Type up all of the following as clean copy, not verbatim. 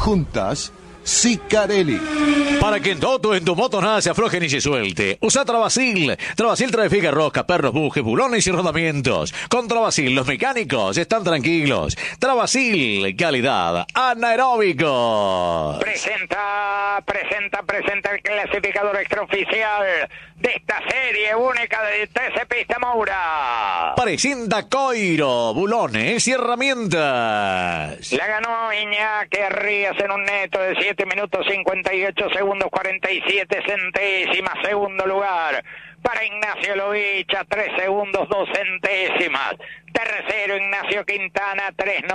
Juntas, Sicarelli. Para que en tu moto nada se afloje ni se suelte, usa Travasil. Travasil trae figa rosca, perros, bujes, bulones y rodamientos. Con Travasil los mecánicos están tranquilos. Travasil, calidad anaeróbico. Presenta el clasificador extraoficial de esta serie única de 13 Pista Moura. Presenta Coiro, bulones y herramientas. La ganó Iñaki Arrías en un neto de 7 minutos 58 segundos 47 centésimas. Segundo lugar para Ignacio Lovich a 3 segundos 2 centésimas. Tercero Ignacio Quintana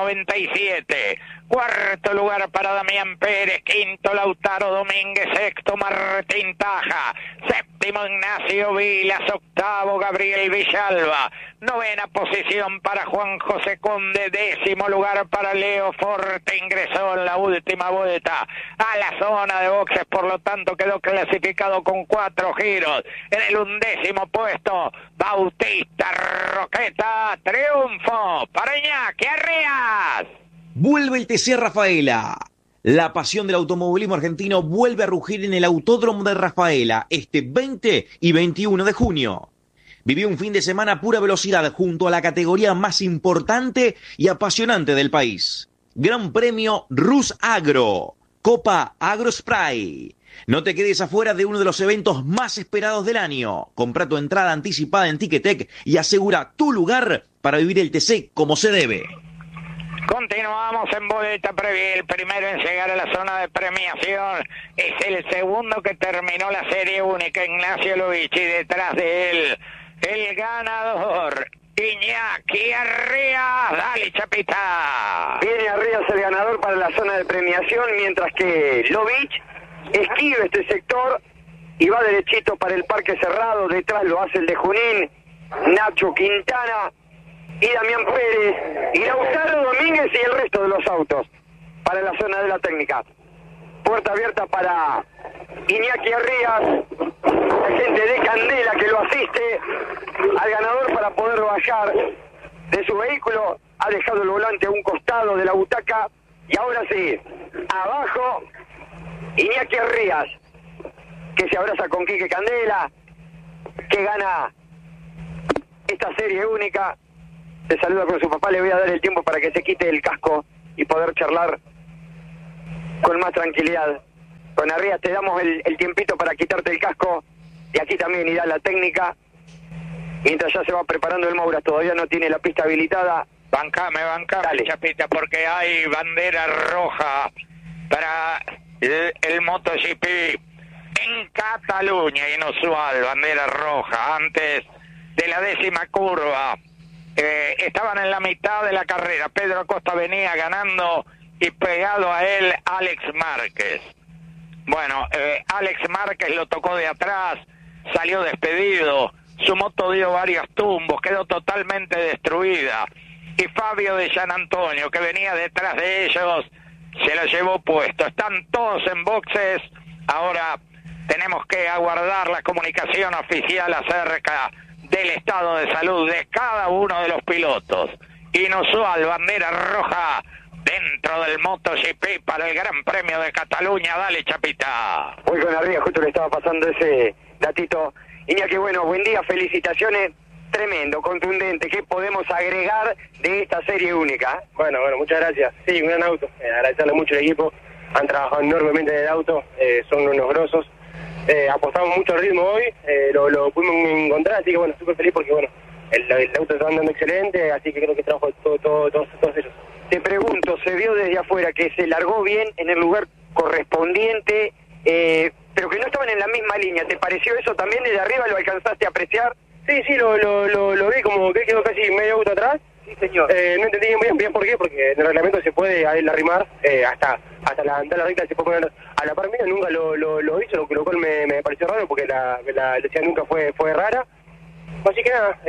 3.97. Cuarto lugar para Damián Pérez. Quinto Lautaro Domínguez. Sexto Martín Taja. Séptimo Ignacio Vilas. Octavo Gabriel Villalba. Novena posición para Juan José Conde. Décimo lugar para Leo Forte. Ingresó en la última vuelta a la zona de boxes, por lo tanto quedó clasificado con 4 giros. En el 11º puesto Bautista Roqueta. Triunfo para Iñaki Arrías. Vuelve el TC Rafaela. La pasión del automovilismo argentino vuelve a rugir en el Autódromo de Rafaela este 20 y 21 de junio. Vivió un fin de semana a pura velocidad junto a la categoría más importante y apasionante del país. Gran Premio Rus Agro, Copa Agro Spray. No te quedes afuera de uno de los eventos más esperados del año. Compra tu entrada anticipada en Ticketek y asegura tu lugar para vivir el TC como se debe. Continuamos en boleta previa. El primero en llegar a la zona de premiación es el segundo que terminó la serie única, Ignacio Lovich, y detrás de él el ganador Iñaki Arrías. Dale, Chapita. Viene Arrías el ganador para la zona de premiación, mientras que Lovich esquiva este sector y va derechito para el parque cerrado. Detrás lo hace el de Junín, Nacho Quintana y Damián Pérez y Lautaro Domínguez y el resto de los autos para la zona de la técnica. Puerta abierta para Iñaki Arrías, la gente de Candela que lo asiste al ganador para poder bajar de su vehículo. Ha dejado el volante a un costado de la butaca y ahora sí, abajo Iñaki Arrías, que se abraza con Quique Candela, que gana esta serie única. Se saluda con su papá. Le voy a dar el tiempo para que se quite el casco y poder charlar con más tranquilidad. Con Arrías te damos el tiempito para quitarte el casco, y aquí también irá la técnica mientras ya se va preparando el Moura. Todavía no tiene la pista habilitada. Bancame, dale, Chapita, porque hay bandera roja para el MotoGP en Cataluña. Inusual, bandera roja antes de la 10ª curva. Estaban en la mitad de la carrera. Pedro Acosta venía ganando y pegado a él Alex Márquez. Bueno, Alex Márquez lo tocó de atrás, salió despedido, su moto dio varios tumbos, quedó totalmente destruida. Y Fabio de San Antonio, que venía detrás de ellos, se lo llevó puesto. Están todos en boxes. Ahora tenemos que aguardar la comunicación oficial acerca del estado de salud de cada uno de los pilotos. Inusual, bandera roja dentro del MotoGP para el Gran Premio de Cataluña. Dale, Chapita. Voy con Arrías, justo le estaba pasando ese datito. Iñaki, bueno, buen día, felicitaciones. Tremendo, contundente. ¿Qué podemos agregar de esta serie única? Bueno, muchas gracias. Sí, un gran auto. Agradecerle mucho al equipo. Han trabajado enormemente en el auto. Son unos grosos. Apostamos mucho al ritmo hoy. Lo pudimos encontrar, así que bueno, súper feliz porque bueno, el auto está andando excelente, así que creo que trabajo todos ellos. Te pregunto, se vio desde afuera que se largó bien en el lugar correspondiente, pero que no estaban en la misma línea. ¿Te pareció eso también desde arriba? ¿Lo alcanzaste a apreciar? Sí, lo vi como que quedó casi medio auto atrás. Sí, señor. No entendí bien por qué, porque en el reglamento se puede a él arrimar hasta la recta, se puede poner a la par mía. Nunca lo hizo, lo cual me pareció raro porque la decía nunca fue rara. Así que nada,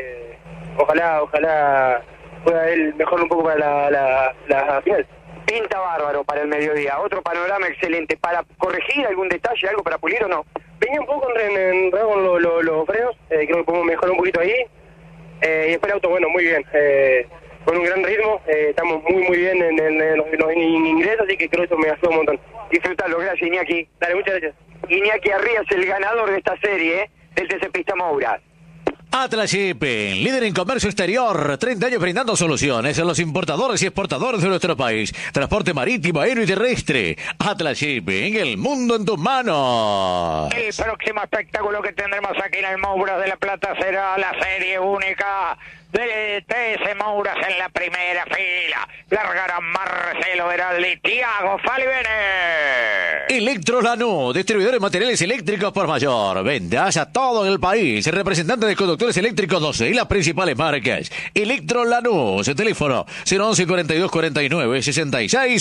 ojalá pueda él mejorar un poco para la final. Pinta bárbaro para el mediodía. Otro panorama excelente. ¿Para corregir algún detalle, algo para pulir o no? Venía un poco enredado con los frenos, creo que podemos mejorar un poquito ahí. Y después el auto, bueno, muy bien, con un gran ritmo, estamos muy bien en los ingresos, así así que creo que eso me ayudó un montón. Disfrutalo, gracias Iñaki. Dale, muchas gracias. Iñaki Arrías, el ganador de esta serie, del TC Pista Moura. Atlas Shipping, líder en comercio exterior, 30 años brindando soluciones a los importadores y exportadores de nuestro país. Transporte marítimo, aéreo y terrestre. Atlas Shipping, el mundo en tus manos. El próximo espectáculo que tendremos aquí en el Mouras de La Plata será la serie única del TS Mouras en la primera fila. Largarán Marcelo Veraldi, Tiago Falibene. Electro Lanús, distribuidores de materiales eléctricos por mayor. Ventas a todo el país. Representante de conductores eléctricos 12 y las principales marcas. Electro Lanús, el teléfono 011 42 49 66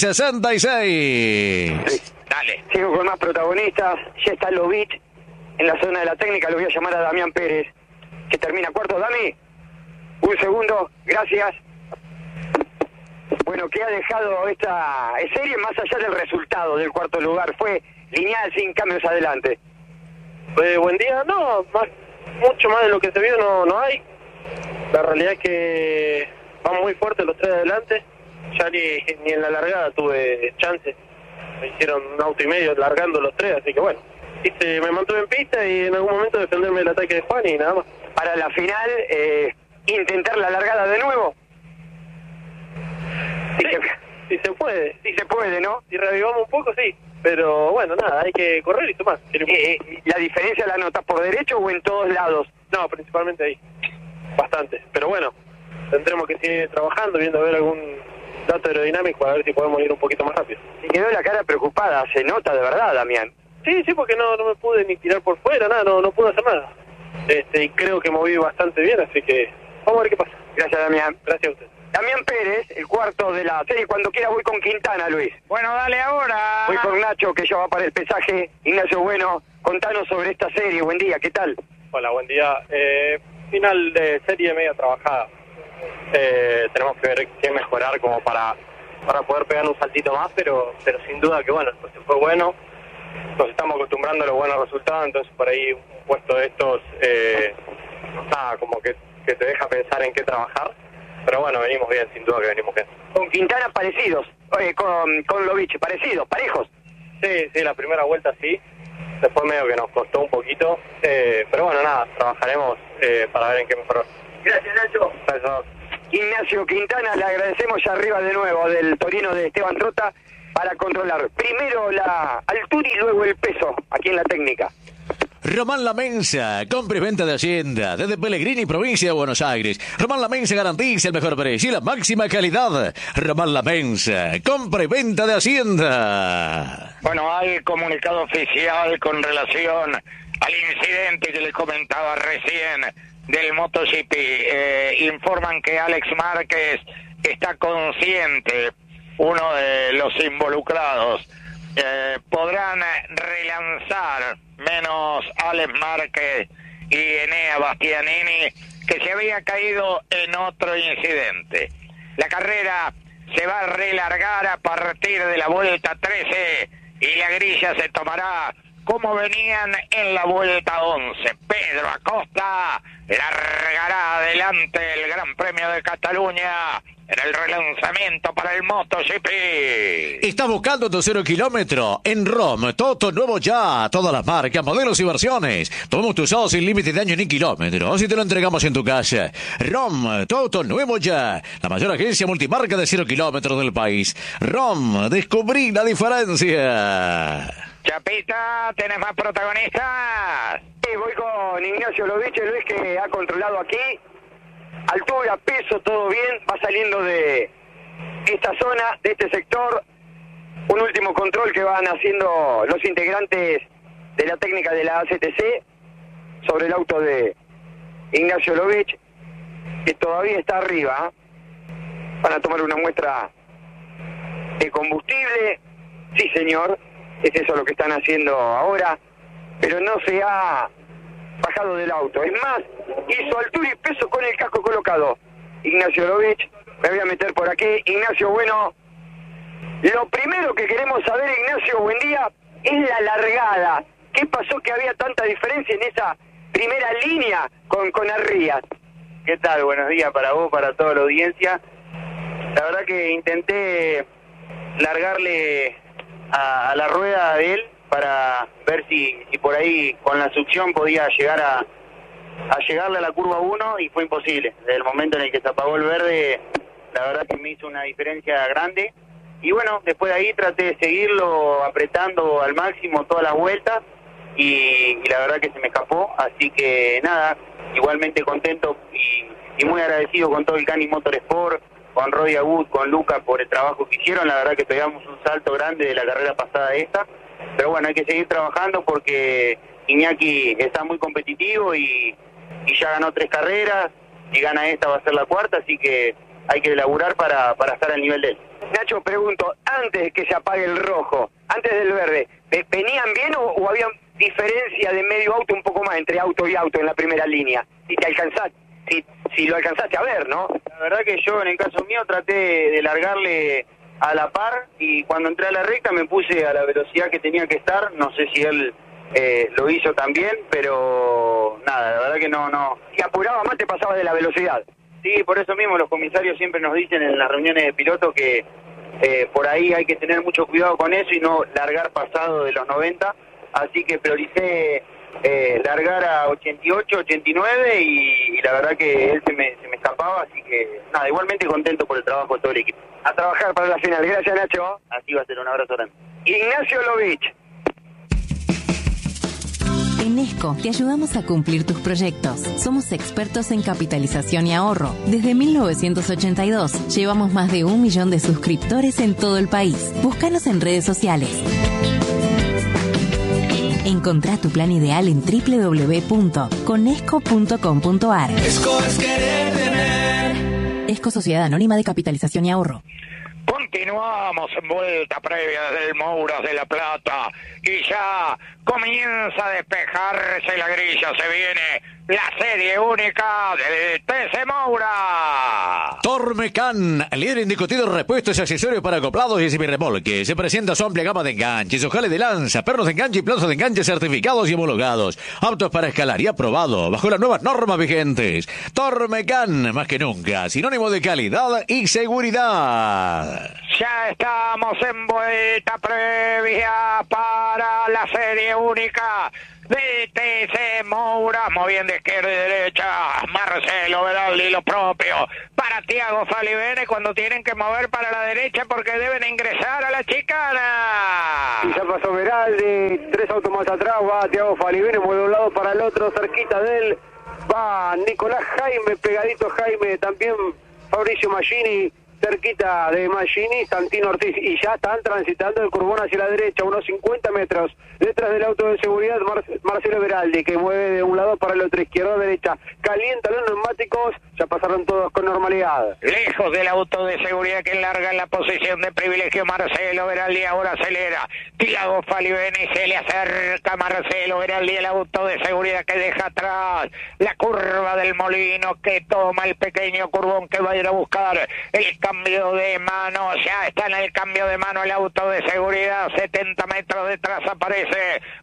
66. Dale. Sigo con más protagonistas. Ya está Lovich en la zona de la técnica. Lo voy a llamar a Damián Pérez, que termina cuarto. Dami, un segundo, gracias. Bueno, ¿qué ha dejado esta serie más allá del resultado del cuarto lugar? Fue lineal, sin cambios adelante. Buen día, no, mucho más de lo que se vio no hay. La realidad es que van muy fuertes los tres de adelante. Ya ni en la largada tuve chance. Me hicieron un auto y medio largando los tres, así que bueno. Me mantuve en pista y en algún momento defenderme del ataque de Juan y nada más. Para la final, intentar la largada de nuevo. Si se puede. Si se puede, ¿no? Si revivamos un poco, sí. Pero bueno, nada, hay que correr y tomar. ¿La diferencia la notas por derecho o en todos lados? No, principalmente ahí. Bastante. Pero bueno, tendremos que seguir trabajando, viendo a ver algún dato aerodinámico, a ver si podemos ir un poquito más rápido. Y quedó la cara preocupada, se nota de verdad, Damián. Sí, porque no me pude ni tirar por fuera, nada, no pude hacer nada. Y creo que moví bastante bien, así que vamos a ver qué pasa. Gracias, Damián. Gracias a usted. Damián Pérez, el cuarto de la serie. Cuando quiera voy con Quintana, Luis. Bueno, dale ahora. Voy con Nacho, que ya va para el pesaje. Ignacio Bueno, contanos sobre esta serie. Buen día, ¿qué tal? Hola, buen día. Final de serie media trabajada. Tenemos que ver qué mejorar como para poder pegar un saltito más, pero sin duda que bueno, pues fue bueno. Nos estamos acostumbrando a los buenos resultados, entonces por ahí un puesto de estos nada, como que te deja pensar en qué trabajar. Pero bueno, venimos bien, sin duda que venimos bien. Con Quintana parecidos, con Lovich parecidos, parejos. Sí, la primera vuelta sí. Después medio que nos costó un poquito. Pero bueno, nada, trabajaremos para ver en qué mejorar. Gracias, Nacho. Gracias. Ignacio Quintana, le agradecemos ya arriba de nuevo del Torino de Esteban Trota para controlar primero la altura y luego el peso aquí en la técnica. Román La Mensa, compra y venta de Hacienda, desde Pellegrini, provincia de Buenos Aires. Román La Mensa garantiza el mejor precio y la máxima calidad. Román La Mensa, compra y venta de Hacienda. Bueno, hay comunicado oficial con relación al incidente que les comentaba recién del MotoGP. Informan que Alex Márquez está consciente, uno de los involucrados. Podrán relanzar menos Alex Márquez y Enea Bastianini, que se había caído en otro incidente. La carrera se va a relargar a partir de la vuelta 13 y la grilla se tomará como venían en la vuelta 11. Pedro Acosta largará adelante el Gran Premio de Cataluña en el relanzamiento para el MotoGP. Estás buscando tu 0 kilómetro en ROM. Todo nuevo ya. Todas las marcas, modelos y versiones. Tomamos tu usado sin límite de año ni kilómetros y te lo entregamos en tu casa. ROM, todo nuevo ya. La mayor agencia multimarca de 0 kilómetros del país. ROM, descubrí la diferencia. Chapita, ¿tenés más protagonistas? Sí, voy con Ignacio Lovich, Luis, que ha controlado aquí. Altura, peso, todo bien. Va saliendo de esta zona, de este sector. Un último control que van haciendo los integrantes de la técnica de la ACTC sobre el auto de Ignacio Lovich, que todavía está arriba. Van a tomar una muestra de combustible. Sí, señor. Es eso lo que están haciendo ahora. Pero no se ha bajado del auto. Es más, hizo altura y peso con el casco colocado. Ignacio Lovich, me voy a meter por aquí. Ignacio, bueno, lo primero que queremos saber, Ignacio, buen día, es la largada. ¿Qué pasó que había tanta diferencia en esa primera línea con Arrías? ¿Qué tal? Buenos días para vos, para toda la audiencia. La verdad que intenté largarle a la rueda de él para ver si por ahí con la succión podía llegar a llegarle a la curva 1 y fue imposible. Desde el momento en el que se apagó el verde, la verdad que me hizo una diferencia grande. Y bueno, después de ahí traté de seguirlo apretando al máximo todas las vueltas y la verdad que se me escapó. Así que nada, igualmente contento y muy agradecido con todo el Cani Motorsport, con Roy Agut, con Luca por el trabajo que hicieron. La verdad que pegamos un salto grande de la carrera pasada a esta. Pero bueno, hay que seguir trabajando porque Iñaki está muy competitivo y ya ganó 3 carreras, y gana esta va a ser la 4ª, así que hay que laburar para estar al nivel de él. Nacho, pregunto, antes de que se apague el rojo, antes del verde, ¿venían bien o había diferencia de medio auto un poco más entre auto y auto en la primera línea? Si lo alcanzaste a ver, ¿no? La verdad que yo en el caso mío traté de largarle a la par y cuando entré a la recta me puse a la velocidad que tenía que estar. No sé si él lo hizo también, pero nada, la verdad que no. Si apuraba más te pasaba de la velocidad. Sí, por eso mismo los comisarios siempre nos dicen en las reuniones de piloto que por ahí hay que tener mucho cuidado con eso y no largar pasado de los 90, así que prioricé largar a 88, 89 y la verdad que él se me escapaba, así que nada, igualmente contento por el trabajo de todo el equipo. A trabajar para la final. Gracias, Nacho. Así va a ser, un abrazo grande. Ignacio Lovich. En Esco te ayudamos a cumplir tus proyectos. Somos expertos en capitalización y ahorro. Desde 1982 llevamos más de 1 millón de suscriptores en todo el país. Búscanos en redes sociales. Encontrá tu plan ideal en www.conesco.com.ar. Esco es querer tener. Esco Sociedad Anónima de Capitalización y Ahorro. Continuamos en vuelta previa del Mouras de La Plata y ya comienza a despejarse la grilla, se viene la serie única del TC Moura. Tormecan, líder indiscutido en repuestos y accesorios para acoplados y semirremolques. Se presenta su amplia gama de enganches, ojales de lanza, pernos de enganche y plazos de enganche certificados y homologados. Aptos para escalar y aprobado bajo las nuevas normas vigentes. Tormecan, más que nunca, sinónimo de calidad y seguridad. Ya estamos en vuelta previa para la serie única de TC Moura, moviendo izquierda y derecha, Marcelo Veraldi lo propio, para Tiago Falivene cuando tienen que mover para la derecha porque deben ingresar a la chicana. Y ya pasó Veraldi, 3 autos más atrás, va Tiago Falivene, mueve de un lado para el otro, cerquita de él, va Nicolás Jaime, pegadito Jaime, también Fabricio Maggini, cerquita de Maggini, Santino Ortiz, y ya están transitando el curbón hacia la derecha, unos 50 metros detrás del auto de seguridad, Marcelo Veraldi, que mueve de un lado para el otro, izquierda, derecha, calienta los neumáticos, ya pasaron todos con normalidad. Lejos del auto de seguridad que larga en la posición de privilegio Marcelo Veraldi, ahora acelera, Tiago Falivene se le acerca Marcelo Veraldi, el auto de seguridad que deja atrás la curva del Molino, que toma el pequeño curbón que va a ir a buscar el cambio de mano, ya está en el cambio de mano el auto de seguridad, 70 metros detrás aparece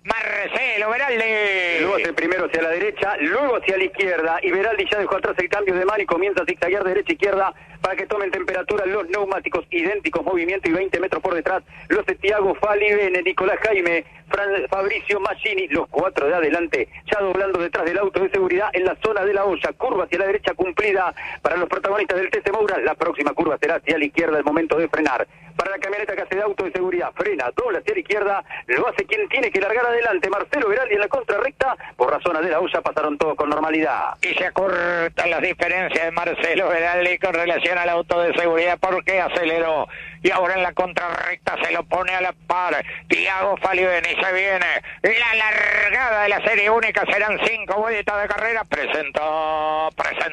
Marcelo Veraldi. Luego hace primero hacia la derecha, luego hacia la izquierda, y Veraldi ya dejó atrás el cambio de mano y comienza a zigzaguear derecha-izquierda para que tomen temperatura los neumáticos, idénticos movimiento y 20 metros por detrás, los de Tiago Falivene, Nicolás Jaime, Fabricio Maggini, los 4 de adelante, ya doblando detrás del auto de seguridad en la zona de la olla, curva hacia la derecha cumplida para los protagonistas del TC Moura, la próxima curva será hacia la izquierda, el momento de frenar. Para la camioneta que hace de auto de seguridad, frena, dobla hacia la izquierda, lo hace quien tiene que largar adelante, Marcelo Veraldi en la contrarrecta, por razones de la olla pasaron todos con normalidad. Y se acortan las diferencias de Marcelo Veraldi con relación al auto de seguridad porque aceleró y ahora en la contrarrecta se lo pone a la par Tiago Falivene y se viene la largada de la serie única, serán 5 vueltas de carrera. Presenta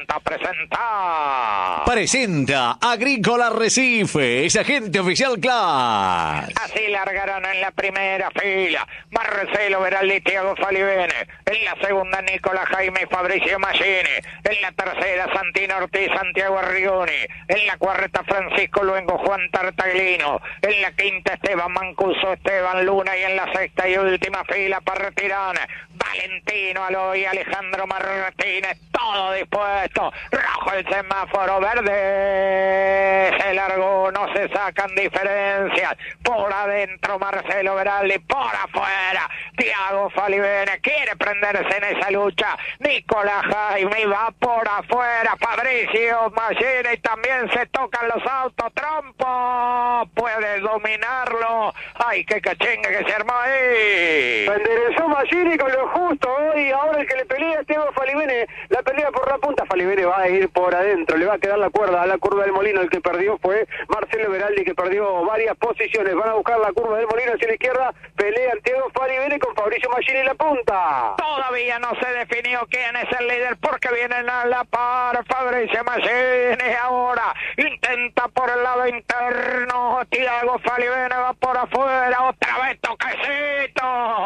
Agrícola Recife, es agente oficial Class. Así largarán en la primera fila Marcelo Veraldi, Tiago Falivene, en la segunda Nicolás Jaime y Fabricio Maggini, en la tercera Santino Ortiz, Santiago Arrigoni, en la cuarta Francisco Luengo, Juan Tartaglino, en la quinta Esteban Mancuso, Esteban Luna, y en la sexta y última fila partirán Valentino Aloy, Alejandro Martínez, todo dispuesto, rojo el semáforo, verde se largó, no se sacan diferencias. Por adentro Marcelo Veraldi, por afuera Tiago Falivene quiere prenderse en esa lucha. Nicolás Jaime va por afuera. Fabricio Machini también se tocan los autos. Trompo puede dominarlo. Ay, qué cachenga que se armó ahí. Enderezó Machini con lo justo hoy. Ahora el que le pelea es Tiago Falivene. La pelea por la punta. Falivene va a ir por adentro. Le va a quedar la cuerda a la curva del Molino. El que perdió fue Marcelo Veraldi, que perdió varias posiciones. Van a buscar la curva del Molino hacia la izquierda. Pelean Tiago Falivene con Fabricio Machini en la punta. Todavía no se definió quién es el líder porque vienen a la par. Fabricio Machini ahora intenta por el lado interno. Tiago Falivene va por afuera. Otra vez toquecito.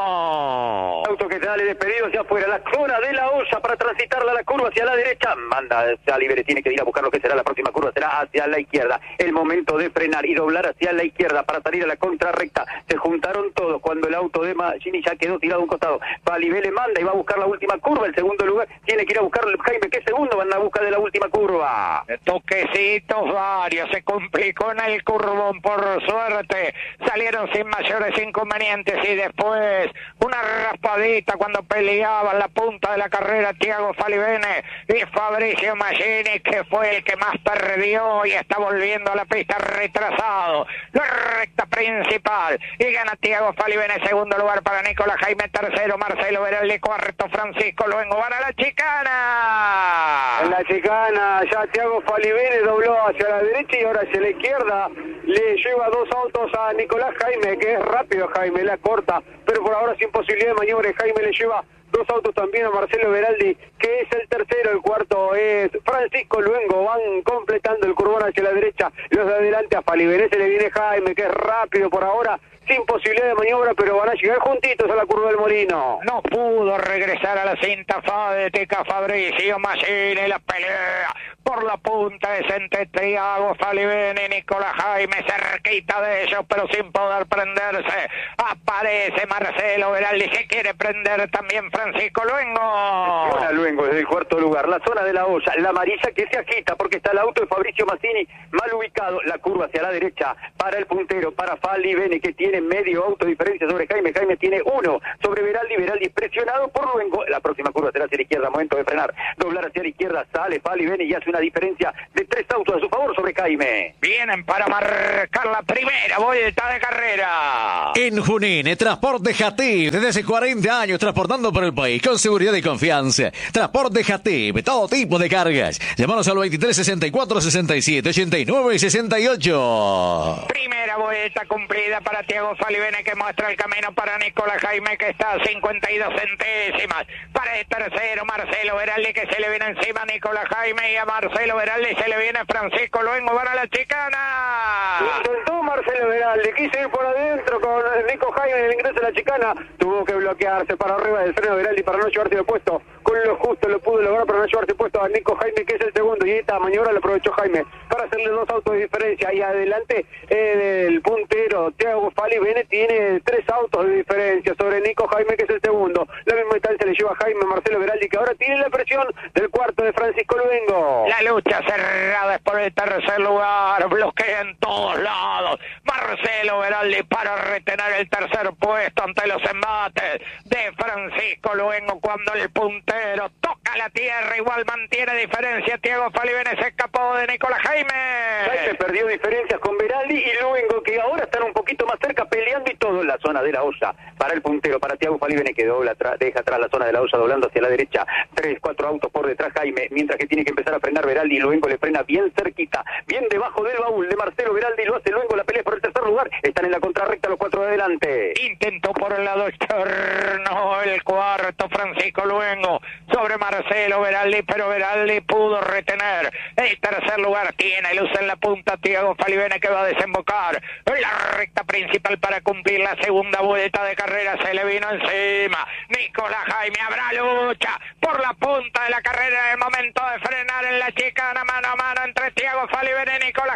Auto que sale despedido hacia afuera. La zona de la olla para transitarla a la curva hacia la derecha. Manda hacia libre. Tiene que ir a buscar lo que será la próxima curva. Será hacia la izquierda. El momento de frenar y doblar hacia la izquierda para salir a la contrarrecta. Se juntaron todos cuando el auto de Machini ya quedó tirado a un costado. Falivene manda y va a buscar la última curva. El segundo lugar tiene que ir a buscar Jaime, que es segundo. Van a buscar de la última curva. Toquecitos varios. Se complicó en el curvón. Por suerte salieron sin mayores inconvenientes. Y después una raspadita cuando peleaban la punta de la carrera Tiago Falivene y Fabricio Machini, que fue el que más perdió y está volviendo a la pista retrasado. La recta principal y gana Tiago Falivene. Segundo lugar para Nicolás Jaime. Tercero Marcelo Veraldi. Cuarto Francisco Luengo. Van a la chicana. En la chicana ya Tiago Falivene dobló hacia la derecha y ahora hacia la izquierda. Le lleva dos autos a Nicolás Jaime, que es rápido Jaime, la corta, pero por ahora sin posibilidad de maniobra. Jaime le lleva dos autos también a Marcelo Veraldi, que es el tercero. El cuarto es Francisco Luengo. Van completando el curvón hacia la derecha. Los de adelante a Falivene se le viene Jaime, que es rápido por ahora, sin posibilidad de maniobra, pero van a llegar juntitos a la curva del Molino. No pudo regresar a la cinta Teca Fabricio Machini. La pelea por la punta es entre Tiago Falivene y Nicolás Jaime, cerquita de ellos, pero sin poder prenderse. Aparece Marcelo Veraldi, se quiere prender también Francisco Luengo. Ahora Luengo desde el cuarto lugar. La zona de la olla, la amarilla que se agita porque está el auto de Fabricio Machini mal ubicado. La curva hacia la derecha para el puntero, para Falivene, que tiene medio auto de diferencia sobre Jaime. Jaime tiene uno sobre Veraldi. Veraldi presionado por Luengo. La próxima curva será hacia la izquierda. Momento de frenar. Doblar hacia la izquierda. Sale Falivene y hace una diferencia de 3 autos a su favor sobre Jaime. Vienen para marcar la primera vuelta de carrera. En Junín, Transporte Jatib, desde hace 40 años transportando por el país con seguridad y confianza. Transporte Jatib, todo tipo de cargas. Llámanos al 23 64 67 89 y 68. Primera vuelta cumplida para Tiago Falivene, que muestra el camino para Nicolás Jaime, que está a 52 centésimas. Para el tercero Marcelo Veraldi, que se le viene encima a Nicolás Jaime, y a Marcelo Veraldi se le viene Francisco Luengo. Van a la chicana. Intentó Marcelo Veraldi, quiso ir por adentro con Nico Jaime en el ingreso a la chicana. Tuvo que bloquearse para arriba del freno de Veraldi para no llevarse de puesto. Con lo justo lo pudo lograr para no llevarse puesto a Nico Jaime, que es el segundo. Y esta maniobra la aprovechó Jaime para hacerle 2 autos de diferencia. Y adelante el puntero Tiago Falivene tiene 3 autos de diferencia sobre Nico Jaime, que es el segundo. La misma distancia le lleva Jaime Marcelo Veraldi, que ahora tiene la presión del cuarto de Francisco Luengo. La lucha cerrada es por el tercer lugar. Bloquea en todos lados Marcelo Veraldi para retener el tercer puesto ante los embates de Francisco Luengo. Cuando el puntero toca la tierra, igual mantiene diferencia. Tiago Falivene se escapó de Nicolás Jaime. Jaime perdió diferencias con Veraldi y Luengo, que ahora están un poquito más cerca, peleando y todo en la zona de la olla. Para el puntero, para Tiago Falivene, que dobla deja atrás la zona de la olla, doblando hacia la derecha. 3, 4 autos por detrás Jaime, mientras que tiene que empezar a frenar Veraldi. Luengo le frena bien cerquita, bien debajo del baúl de Marcelo Veraldi. Lo hace Luengo, la pelea por el tercer lugar. Están en la contrarrecta los 4 de adelante. Intentó por el lado externo el cuarto Francisco Luengo sobre Marcelo Veraldi, pero Veraldi pudo retener el tercer lugar. Tiene luz en la punta Tiago Falivene, que va a desembocar en la recta principal para cumplir la segunda vuelta de carrera. Se le vino encima Nicolás Jaime. Habrá lucha por la punta de la carrera en el momento de frenar en la chicana, mano a mano entre Tiago Falivene y Nicolás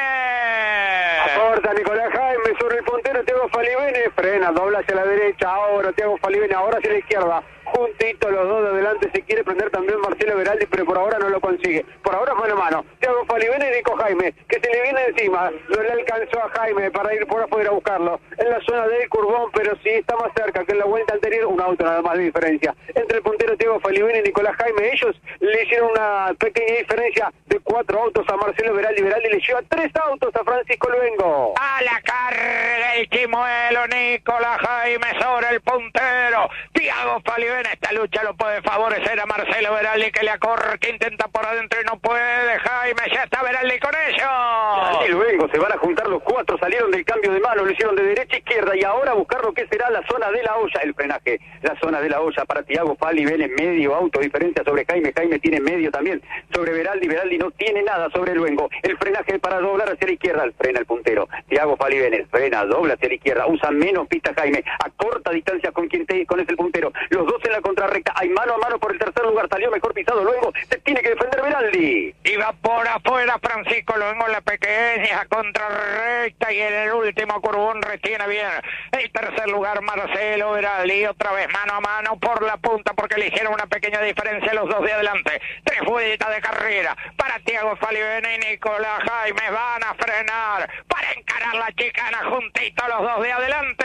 Jaime. Aporta Nicolás Jaime sobre el puntero Tiago Falivene, frena, dobla hacia la derecha. Ahora Tiago Falivene, ahora hacia la izquierda. Juntito los dos de adelante, se quiere quiere prender también Marcelo Veraldi, pero por ahora no lo consigue. Por ahora mano a mano. Thiago Falivene y Nico Jaime, que se le viene encima. No le alcanzó a Jaime para ir por afuera a buscarlo. En la zona del Curbón, pero sí está más cerca que en la vuelta anterior. Un auto nada más de diferencia. Entre el puntero Thiago Falivene y Nicolás Jaime, ellos le hicieron una pequeña diferencia de 4 autos a Marcelo Veraldi. Veraldi le lleva 3 autos a Francisco Luengo. A la carga el chimuelo, Nicolás Jaime sobre el puntero. Thiago Falivene, esta lucha lo puede favorecer a Marcelo Veraldi, que le acorre, que intenta por adentro y no puede. Jaime, ya está Veraldi con ellos. Y Luengo, se van a juntar los 4, salieron del cambio de mano, lo hicieron de derecha a izquierda y ahora buscar lo que será la zona de la olla, el frenaje, la zona de la olla para Thiago Falivene, medio auto, diferencia sobre Jaime, Jaime tiene medio también sobre Veraldi, Veraldi no tiene nada sobre Luengo, el frenaje para doblar hacia la izquierda, el frena el puntero, Thiago Falivene, frena, dobla hacia la izquierda, usa menos pista Jaime, a corta distancia con quien con el puntero, los dos en la contrarrecta, hay mano a mano por el tercer lugar, salió mejor pisado Luengo, se tiene que defender Veraldi. Y va por afuera Francisco Luengo en la pequeña contrarrecta y en el último curbón retiene bien el tercer lugar Marcelo Veraldi, otra vez mano a mano por la punta porque le hicieron una pequeña diferencia los dos de adelante. 3 vueltas de carrera para Thiago Falivene y Nicolás Jaime, van a frenar para encarar la chicana juntito los dos de adelante.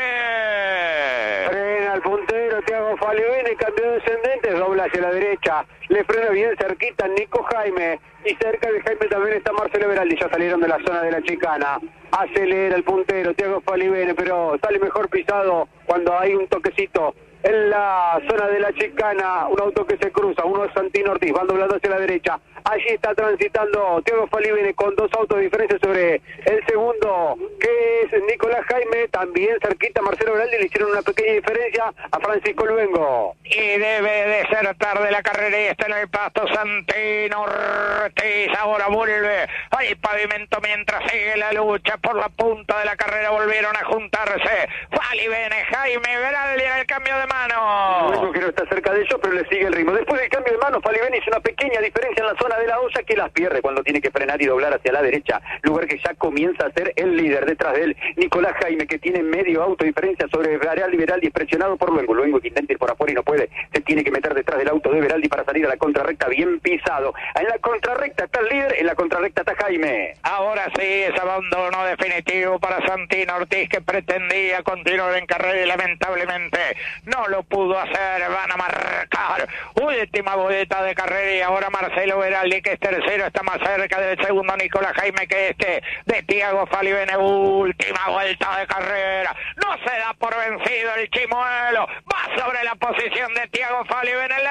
Frena el puntero Thiago Falivene, cambio descendente, dobla hacia la derecha, le frena bien cerquita Nico Jaime y cerca de Jaime también está Marcelo Veraldi, ya salieron de la zona de la chicana, acelera el puntero Thiago Falivene, pero sale mejor pisado cuando hay un toquecito en la zona de la chicana, un auto que se cruza, uno es Santino Ortiz, van doblando hacia la derecha, allí está transitando Thiago Falivene con 2 autos de diferencia sobre el segundo, que es Nicolás Jaime, también cerquita Marcelo Veraldi, le hicieron una pequeña diferencia a Francisco Luengo. Y debe de ser tarde la carrera y está en el pasto Santino Ortiz, ahora vuelve al pavimento mientras sigue la lucha por la punta de la carrera, volvieron a juntarse Falivene, Jaime, Veraldi en el cambio de mano. Luengo que no está cerca de ellos, pero le sigue el ritmo. Después del cambio de mano, Falivene hizo una pequeña diferencia en la zona de la olla que las pierde cuando tiene que frenar y doblar hacia la derecha, lugar que ya comienza a ser el líder. Detrás de él, Nicolás Jaime, que tiene medio auto diferencia sobre Veraldi, presionado por Luengo. Luengo que intenta ir por afuera y no puede, se tiene que meter detrás del auto de Veraldi para salir a la contrarrecta, bien pisado. En la contrarrecta está el líder, en la contrarrecta está Jaime. Ahora sí, es abandono definitivo para Santino Ortiz, que pretendía continuar en carrera y lamentablemente no lo pudo hacer. Van a marcar última vuelta de carrera y ahora Marcelo Veraldi, que es tercero, está más cerca del segundo Nicolás Jaime que de Thiago Falivene. Última vuelta de carrera, no se da por vencido el chimuelo, va sobre la posición de Thiago Falivene en la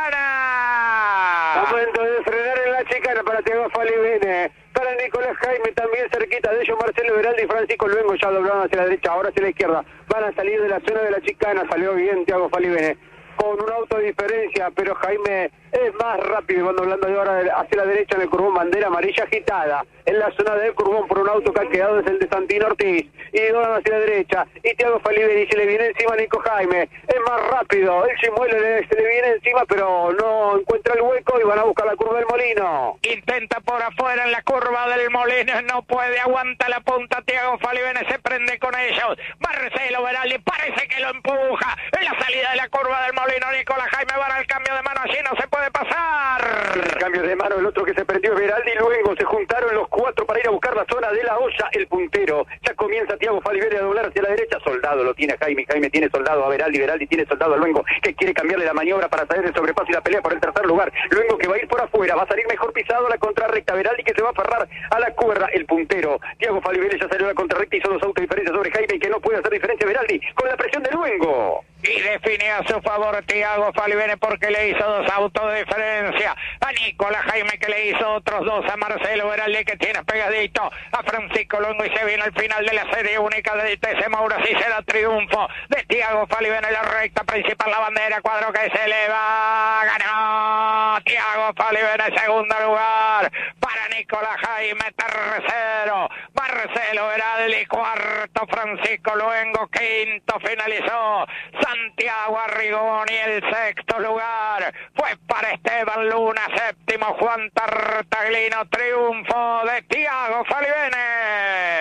chicana. Momento de frenar en la chicana para Thiago Falivene, para Nicolás Jaime también cerquita de ellos Marcelo Veraldi y Francisco Luengo, ya doblaron hacia la derecha, ahora hacia la izquierda, van a salir de la zona de la chicana, salió bien Thiago Falivene con un auto de diferencia, pero Jaime es más rápido, van doblando de ahora hacia la derecha en el curbón, bandera amarilla agitada en la zona del curbón por un auto que ha quedado, es el de Santino Ortiz, y doblan hacia la derecha, y Thiago Falivene, y se le viene encima a Nico Jaime, es más rápido, el chimuelo se le viene encima, pero no encuentra el hueco y van a buscar la curva del Molino. Intenta por afuera en la curva del Molino, no puede, aguanta la punta, Thiago Falivene se prende con ellos, Marcelo Veraldi parece que lo empuja, en la salida de la curva del Molino, Nicolás Jaime van al cambio de mano, allí no se puede pasar. El cambio de mano, el otro que se prendió es Veraldi y Luengo, se juntaron los 4 para ir a buscar la zona de la olla, el puntero, ya comienza Thiago Falivene a doblar hacia la derecha, Soldado lo tiene Jaime, Jaime tiene Soldado a Veraldi, Veraldi tiene Soldado a Luengo, que quiere cambiarle la maniobra para salir del sobrepaso y la pelea por el tercer lugar, Luengo que va a ir por afuera, va a salir mejor pisado a la contrarrecta, Veraldi que se va a aferrar a la cuerda, el puntero, Thiago Falivene ya salió a la contrarrecta, hizo 2 autos de diferencia sobre Jaime y que no puede hacer diferencia Veraldi con la presión de Luengo. Y define a su favor Thiago Falivene porque le hizo 2 autos de diferencia a Nicolás Jaime, que le hizo otros 2 a Marcelo Veraldi, que tiene pegadito a Francisco Luengo, y se viene al final de la serie única de TC Mauro. Sí será triunfo de Thiago Falivene en la recta principal, la bandera cuadro que se eleva, ganó Thiago Falivene, segundo lugar para Nicolás Jaime, tercero Marcelo Veraldi, cuarto Francisco Luengo, quinto finalizó Santiago Arrigón y el sexto lugar fue para Esteban Luna, séptimo Juan Tartaglino, triunfo de Thiago Falivene.